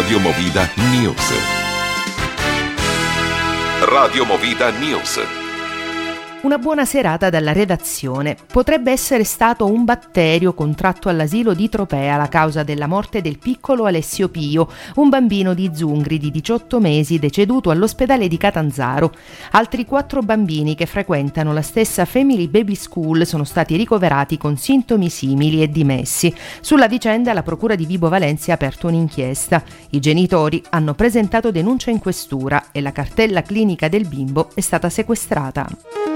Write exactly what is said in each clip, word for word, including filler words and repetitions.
Radio Movida News. Radio Movida News. Una buona serata dalla redazione. Potrebbe essere stato un batterio contratto all'asilo di Tropea la causa della morte del piccolo Alessio Pio, un bambino di Zungri di diciotto mesi deceduto all'ospedale di Catanzaro. Altri quattro bambini che frequentano la stessa Family Baby School sono stati ricoverati con sintomi simili e dimessi. Sulla vicenda la procura di Vibo Valentia ha aperto un'inchiesta. I genitori hanno presentato denuncia in questura e la cartella clinica del bimbo è stata sequestrata.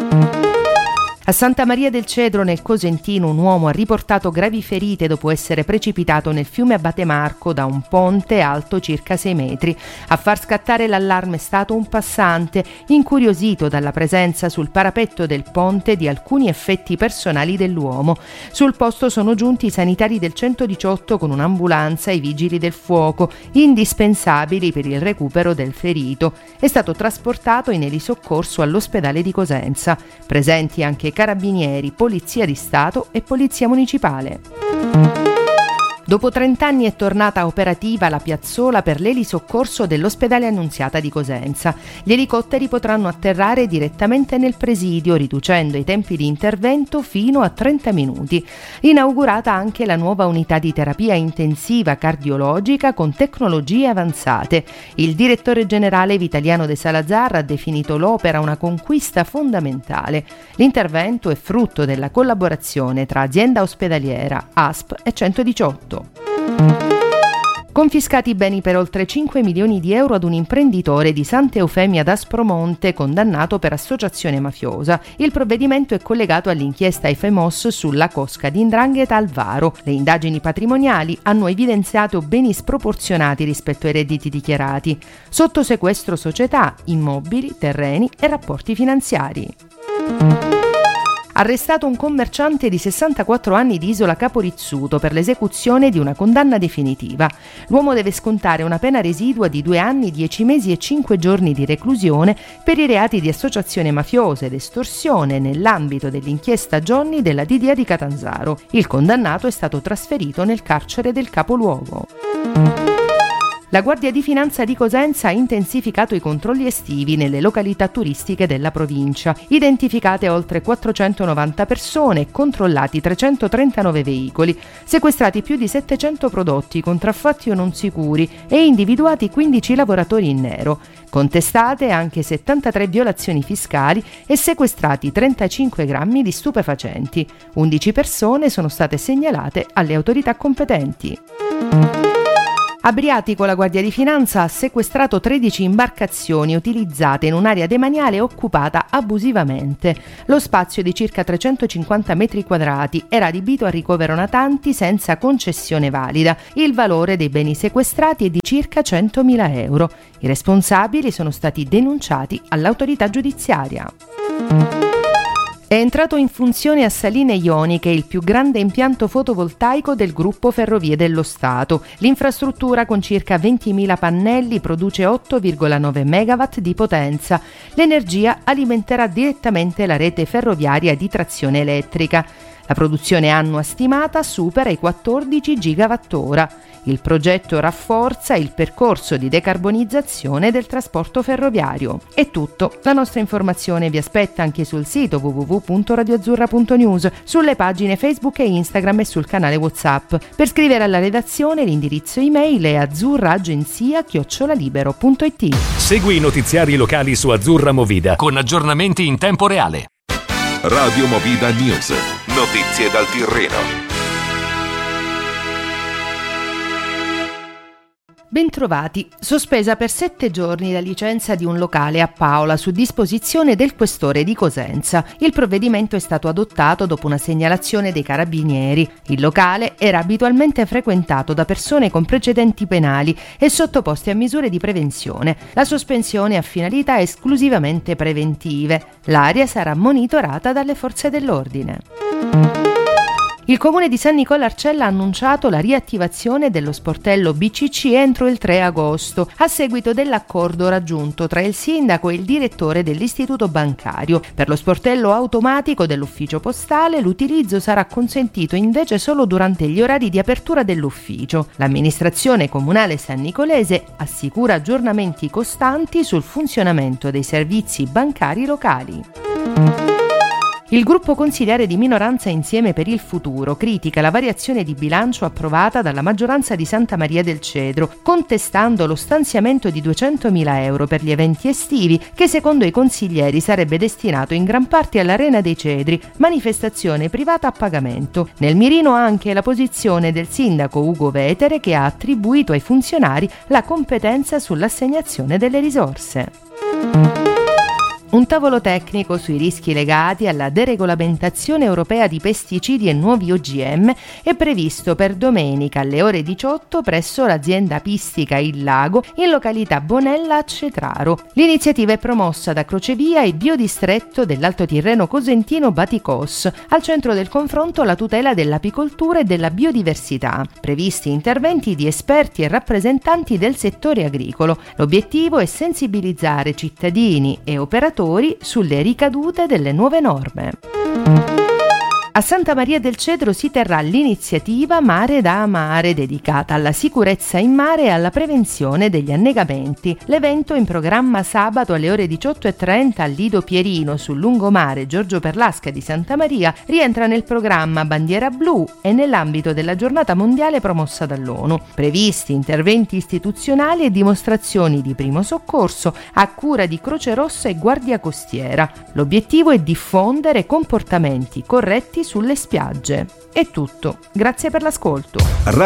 A Santa Maria del Cedro, nel Cosentino, un uomo ha riportato gravi ferite dopo essere precipitato nel fiume Abate Marco da un ponte alto circa sei metri. A far scattare l'allarme è stato un passante, incuriosito dalla presenza sul parapetto del ponte di alcuni effetti personali dell'uomo. Sul posto sono giunti i sanitari del centodiciotto con un'ambulanza e i vigili del fuoco, indispensabili per il recupero del ferito. È stato trasportato in elisoccorso all'ospedale di Cosenza. Presenti anche Carabinieri, Polizia di Stato e Polizia Municipale. Dopo trent'anni è tornata operativa la piazzola per l'elisoccorso dell'ospedale Annunziata di Cosenza. Gli elicotteri potranno atterrare direttamente nel presidio, riducendo i tempi di intervento fino a trenta minuti. Inaugurata anche la nuova unità di terapia intensiva cardiologica con tecnologie avanzate. Il direttore generale Vitaliano De Salazar ha definito l'opera una conquista fondamentale. L'intervento è frutto della collaborazione tra azienda ospedaliera, A S P e centodiciotto. Confiscati beni per oltre cinque milioni di euro ad un imprenditore di Santa Eufemia d'Aspromonte condannato per associazione mafiosa. Il provvedimento è collegato all'inchiesta Efemos sulla cosca di 'ndrangheta al Varo. Le indagini patrimoniali hanno evidenziato beni sproporzionati rispetto ai redditi dichiarati. Sotto sequestro società, immobili, terreni e rapporti finanziari. Arrestato un commerciante di sessantaquattro anni di Isola Capo Rizzuto per l'esecuzione di una condanna definitiva. L'uomo deve scontare una pena residua di due anni, dieci mesi e cinque giorni di reclusione per i reati di associazione mafiosa ed estorsione nell'ambito dell'inchiesta Johnny della D D A di Catanzaro. Il condannato è stato trasferito nel carcere del capoluogo. La Guardia di Finanza di Cosenza ha intensificato i controlli estivi nelle località turistiche della provincia. Identificate oltre quattrocentonovanta persone e controllati trecentotrentanove veicoli, sequestrati più di settecento prodotti contraffatti o non sicuri e individuati quindici lavoratori in nero. Contestate anche settantatré violazioni fiscali e sequestrati trentacinque grammi di stupefacenti. undici persone sono state segnalate alle autorità competenti. A Briatico la Guardia di Finanza ha sequestrato tredici imbarcazioni utilizzate in un'area demaniale occupata abusivamente. Lo spazio di circa trecentocinquanta metri quadrati era adibito a ricovero natanti senza concessione valida. Il valore dei beni sequestrati è di circa centomila euro. I responsabili sono stati denunciati all'autorità giudiziaria. È entrato in funzione a Saline Ioniche il più grande impianto fotovoltaico del gruppo Ferrovie dello Stato. L'infrastruttura con circa ventimila pannelli produce otto virgola nove megawatt di potenza. L'energia alimenterà direttamente la rete ferroviaria di trazione elettrica. La produzione annua stimata supera i quattordici gigawattora. Il progetto rafforza il percorso di decarbonizzazione del trasporto ferroviario. È tutto. La nostra informazione vi aspetta anche sul sito w w w punto radio azzurra punto news, sulle pagine Facebook e Instagram e sul canale WhatsApp. Per scrivere alla redazione l'indirizzo email è azzurraagenzia chiocciola libero punto it. Segui i notiziari locali su Azzurra Movida con aggiornamenti in tempo reale. Radio Movida News. Notizie dal Tirreno. Bentrovati. Sospesa per sette giorni la licenza di un locale a Paola su disposizione del questore di Cosenza. Il provvedimento è stato adottato dopo una segnalazione dei carabinieri. Il locale era abitualmente frequentato da persone con precedenti penali e sottoposti a misure di prevenzione. La sospensione ha finalità esclusivamente preventive. L'area sarà monitorata dalle forze dell'ordine. Il comune di San Nicola Arcella ha annunciato la riattivazione dello sportello B C C entro il tre agosto, a seguito dell'accordo raggiunto tra il sindaco e il direttore dell'istituto bancario. Per lo sportello automatico dell'ufficio postale l'utilizzo sarà consentito invece solo durante gli orari di apertura dell'ufficio. L'amministrazione comunale sannicolese assicura aggiornamenti costanti sul funzionamento dei servizi bancari locali. Il gruppo consiliare di minoranza Insieme per il Futuro critica la variazione di bilancio approvata dalla maggioranza di Santa Maria del Cedro, contestando lo stanziamento di duecentomila euro per gli eventi estivi che secondo i consiglieri sarebbe destinato in gran parte all'Arena dei Cedri, manifestazione privata a pagamento. Nel mirino anche la posizione del sindaco Ugo Vetere, che ha attribuito ai funzionari la competenza sull'assegnazione delle risorse. Un tavolo tecnico sui rischi legati alla deregolamentazione europea di pesticidi e nuovi O G M è previsto per domenica alle ore diciotto presso l'azienda apistica Il Lago in località Bonella a Cetraro. L'iniziativa è promossa da Crocevia e Biodistretto dell'Alto Tirreno Cosentino Baticos. Al centro del confronto la tutela dell'apicoltura e della biodiversità. Previsti interventi di esperti e rappresentanti del settore agricolo. L'obiettivo è sensibilizzare cittadini e operatori sulle ricadute delle nuove norme. A Santa Maria del Cedro si terrà l'iniziativa Mare da Amare, dedicata alla sicurezza in mare e alla prevenzione degli annegamenti. L'evento, in programma sabato alle ore diciotto e trenta al Lido Pierino sul lungomare Giorgio Perlasca di Santa Maria, rientra nel programma Bandiera Blu e nell'ambito della giornata mondiale promossa dall'ONU. Previsti interventi istituzionali e dimostrazioni di primo soccorso a cura di Croce Rossa e Guardia Costiera. L'obiettivo è diffondere comportamenti corretti sulle spiagge. È tutto. Grazie per l'ascolto.